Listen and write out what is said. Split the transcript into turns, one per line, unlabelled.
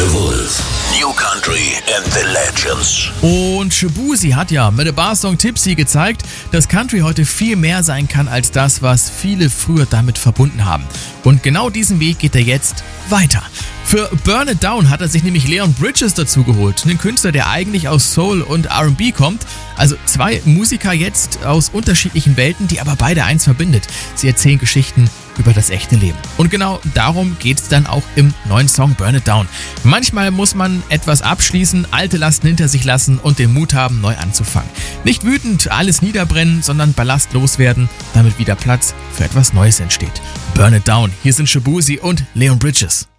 The Wolf. New Country and the Legends.
Und Shaboozey hat ja mit dem Barsong Tipsy gezeigt, dass Country heute viel mehr sein kann als das, was viele früher damit verbunden haben. Und genau diesen Weg geht er jetzt weiter. Für Burn It Down hat er sich nämlich Leon Bridges dazu geholt, einen Künstler, der eigentlich aus Soul und R&B kommt. Also zwei Musiker jetzt aus unterschiedlichen Welten, die aber beide eins verbindet. Sie erzählen Geschichten über das echte Leben. Und genau darum geht es dann auch im neuen Song Burn It Down. Manchmal muss man etwas abschließen, alte Lasten hinter sich lassen und den Mut haben, neu anzufangen. Nicht wütend alles niederbrennen, sondern Ballast loswerden, damit wieder Platz für etwas Neues entsteht. Burn It Down. Hier sind Shaboozey und Leon Bridges.